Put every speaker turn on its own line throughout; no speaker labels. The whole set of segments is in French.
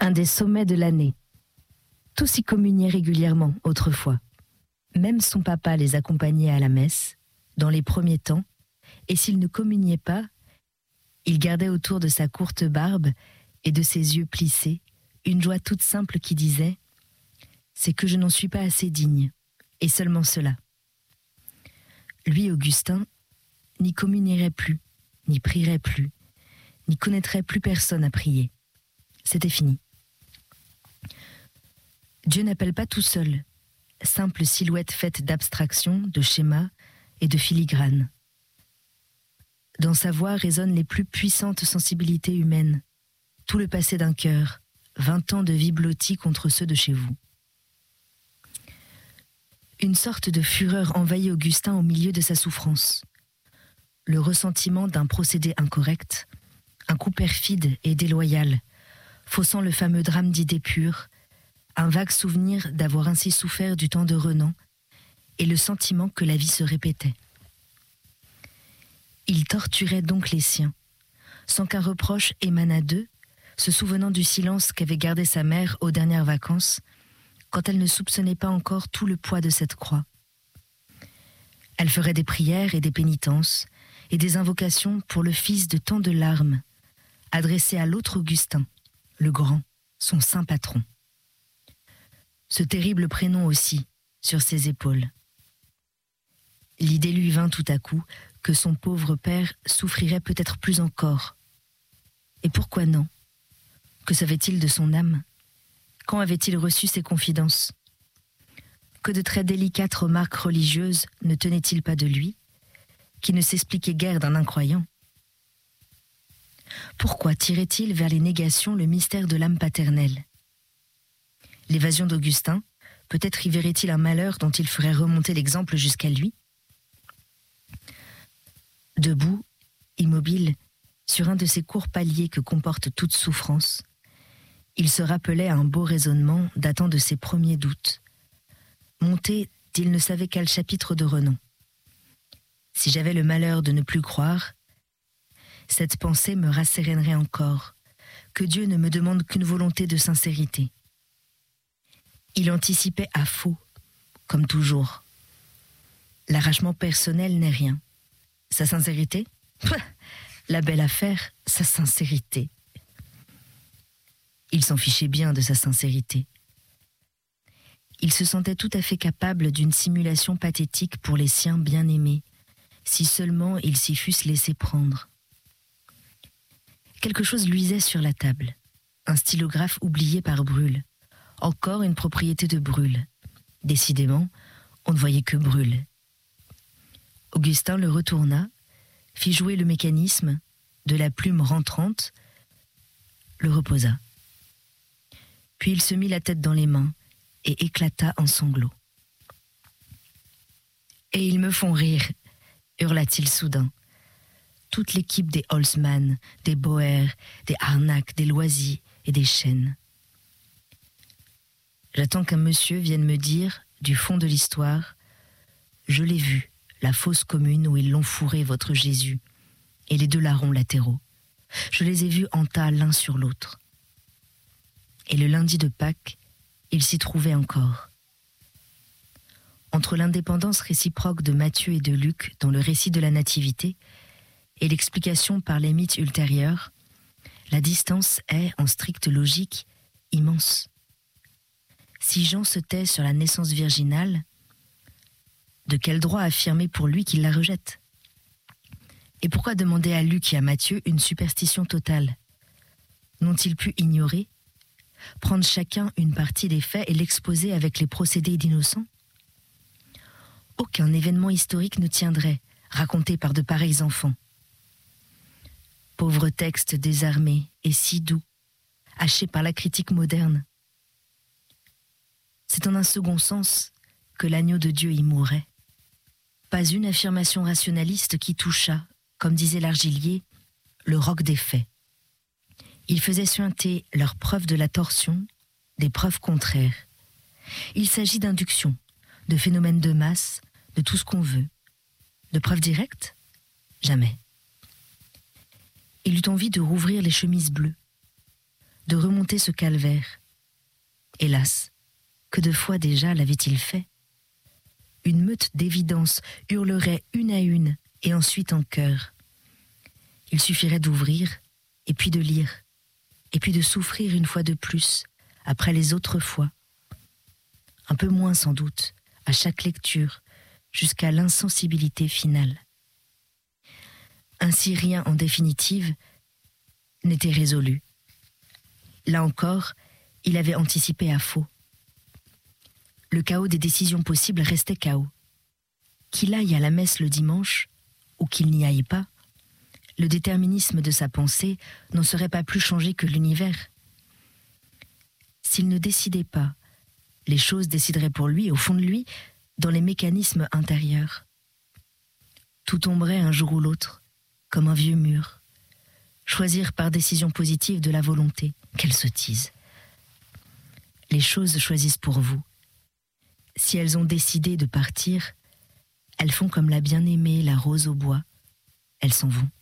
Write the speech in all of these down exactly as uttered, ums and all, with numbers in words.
un des sommets de l'année. Tous y communiaient régulièrement autrefois. Même son papa les accompagnait à la messe, dans les premiers temps, et s'il ne communiait pas, il gardait autour de sa courte barbe et de ses yeux plissés une joie toute simple qui disait « C'est que je n'en suis pas assez digne, et seulement cela. » Lui, Augustin, n'y communierait plus, n'y prierait plus, n'y connaîtrait plus personne à prier. C'était fini. Dieu n'appelle pas tout seul, simple silhouette faite d'abstractions, de schémas et de filigranes. Dans sa voix résonnent les plus puissantes sensibilités humaines, tout le passé d'un cœur, vingt ans de vie blottie contre ceux de chez vous. Une sorte de fureur envahit Augustin au milieu de sa souffrance. Le ressentiment d'un procédé incorrect, un coup perfide et déloyal, faussant le fameux drame d'idées pures, un vague souvenir d'avoir ainsi souffert du temps de Renan, et le sentiment que la vie se répétait. Il torturait donc les siens, sans qu'un reproche émanât d'eux, se souvenant du silence qu'avait gardé sa mère aux dernières vacances, quand elle ne soupçonnait pas encore tout le poids de cette croix. Elle ferait des prières et des pénitences, et des invocations pour le fils de tant de larmes, adressées à l'autre Augustin, le grand, son saint patron. Ce terrible prénom aussi, sur ses épaules. L'idée lui vint tout à coup que son pauvre père souffrirait peut-être plus encore. Et pourquoi non? Que savait-il de son âme? Quand avait-il reçu ses confidences? Que de très délicates remarques religieuses ne tenaient-il pas de lui, qui ne s'expliquait guère d'un incroyant? Pourquoi tirait-il vers les négations le mystère de l'âme paternelle? L'évasion d'Augustin, peut-être y verrait-il un malheur dont il ferait remonter l'exemple jusqu'à lui? Debout, immobile, sur un de ces courts paliers que comporte toute souffrance, il se rappelait un beau raisonnement datant de ses premiers doutes, monté d'il ne savait quel chapitre de Renan. Si j'avais le malheur de ne plus croire, cette pensée me rassérénerait encore, que Dieu ne me demande qu'une volonté de sincérité. Il anticipait à faux, comme toujours. L'arrachement personnel n'est rien. Sa sincérité? La belle affaire, sa sincérité. Il s'en fichait bien de sa sincérité. Il se sentait tout à fait capable d'une simulation pathétique pour les siens bien-aimés, si seulement ils s'y fussent laissés prendre. Quelque chose luisait sur la table, un stylographe oublié par Brûle. Encore une propriété de Brûle. Décidément, on ne voyait que Brûle. Augustin le retourna, fit jouer le mécanisme, de la plume rentrante, le reposa. Puis il se mit la tête dans les mains et éclata en sanglots. « Et ils me font rire !» hurla-t-il soudain. Toute l'équipe des Holzmann, des Boer, des Harnack, des Loisy et des Chênes. J'attends qu'un monsieur vienne me dire, du fond de l'histoire, « Je l'ai vu, la fosse commune où ils l'ont fourré, votre Jésus, et les deux larrons latéraux. Je les ai vus en tas l'un sur l'autre. » Et le lundi de Pâques, il s'y trouvait encore. Entre l'indépendance réciproque de Matthieu et de Luc dans le récit de la Nativité et l'explication par les mythes ultérieurs, la distance est, en stricte logique, immense. Si Jean se tait sur la naissance virginale, de quel droit affirmer pour lui qu'il la rejette? Et pourquoi demander à Luc et à Matthieu une superstition totale? N'ont-ils pu ignorer, prendre chacun une partie des faits et l'exposer avec les procédés d'innocents? Aucun événement historique ne tiendrait, raconté par de pareils enfants. Pauvre texte désarmé et si doux, haché par la critique moderne. C'est en un second sens que l'agneau de Dieu y mourait. Pas une affirmation rationaliste qui toucha, comme disait l'Argilier, le roc des faits. Il faisait suinter leurs preuves de la torsion, des preuves contraires. Il s'agit d'induction, de phénomènes de masse, de tout ce qu'on veut. De preuves directes? Jamais. Il eut envie de rouvrir les chemises bleues, de remonter ce calvaire. Hélas, que de fois déjà l'avait-il fait ? Une meute d'évidence hurlerait une à une et ensuite en chœur. Il suffirait d'ouvrir et puis de lire, et puis de souffrir une fois de plus, après les autres fois. Un peu moins sans doute, à chaque lecture, jusqu'à l'insensibilité finale. Ainsi rien, en définitive, n'était résolu. Là encore, il avait anticipé à faux. Le chaos des décisions possibles restait chaos. Qu'il aille à la messe le dimanche, ou qu'il n'y aille pas, le déterminisme de sa pensée n'en serait pas plus changé que l'univers. S'il ne décidait pas, les choses décideraient pour lui, au fond de lui, dans les mécanismes intérieurs. Tout tomberait un jour ou l'autre, comme un vieux mur. Choisir par décision positive de la volonté, quelle sottise. Les choses choisissent pour vous. Si elles ont décidé de partir, elles font comme la bien-aimée, la rose au bois. Elles s'en vont.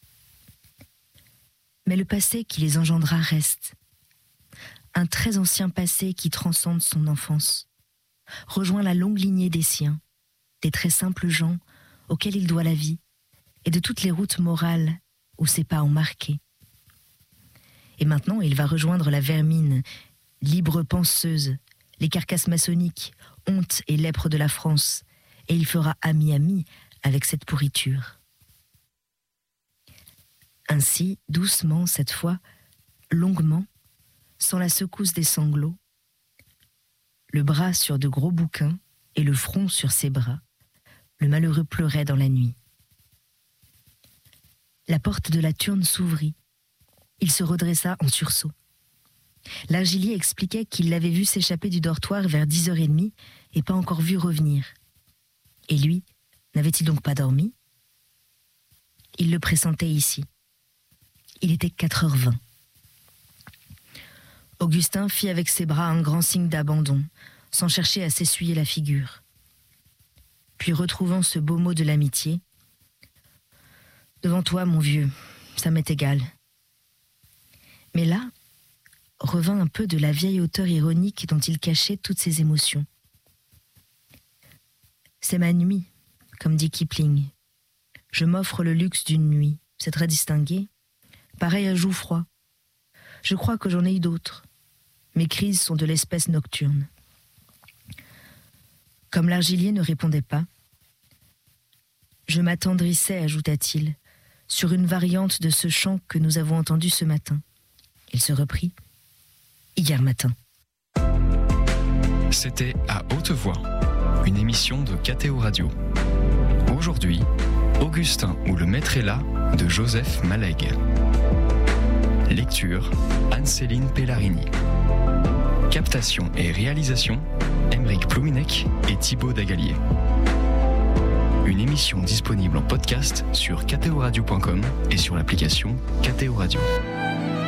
Mais le passé qui les engendra reste. Un très ancien passé qui transcende son enfance, rejoint la longue lignée des siens, des très simples gens auxquels il doit la vie, et de toutes les routes morales où ses pas ont marqué. Et maintenant, il va rejoindre la vermine, libre penseuse, les carcasses maçonniques, honte et lèpre de la France, et il fera ami-ami avec cette pourriture. Ainsi, doucement cette fois, longuement, sans la secousse des sanglots, le bras sur de gros bouquins et le front sur ses bras, le malheureux pleurait dans la nuit. La porte de la turne s'ouvrit. Il se redressa en sursaut. L'argilier expliquait qu'il l'avait vu s'échapper du dortoir vers dix heures trente et pas encore vu revenir. Et lui, n'avait-il donc pas dormi ? Il le pressentait ici. Il était quatre heures vingt. Augustin fit avec ses bras un grand signe d'abandon, sans chercher à s'essuyer la figure. Puis retrouvant ce beau mot de l'amitié, « Devant toi, mon vieux, ça m'est égal. » Mais là, revint un peu de la vieille hauteur ironique dont il cachait toutes ses émotions. « C'est ma nuit, comme dit Kipling. Je m'offre le luxe d'une nuit, c'est très distingué, pareil à Jouffroy. Je crois que j'en ai eu d'autres. Mes crises sont de l'espèce nocturne. » Comme l'argilier ne répondait pas, « Je m'attendrissais, ajouta-t-il, sur une variante de ce chant que nous avons entendu ce matin. » Il se reprit. « Hier matin. »
C'était À haute voix, une émission de K T O Radio. Aujourd'hui, Augustin ou le maître est là de Joseph Malègue. Lecture, Anne-Céline Pellarini. Captation et réalisation, Aymeric Plouinec et Thibaut Dagalier. Une émission disponible en podcast sur k t o radio point com et sur l'application K T O Radio.